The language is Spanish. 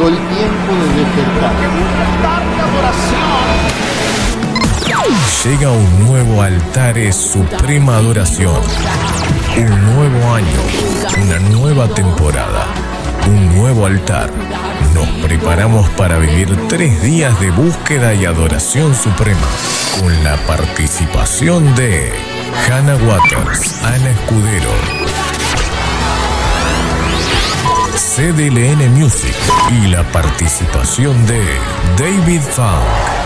llegó el tiempo de despertar. Llega un nuevo Altares Suprema Adoración. Un nuevo año, una nueva temporada, un nuevo altar. Nos preparamos para vivir 3 días de búsqueda y adoración suprema, con la participación de Hannah Waters, Ana Escudero, CDLN Music y la participación de David Funk.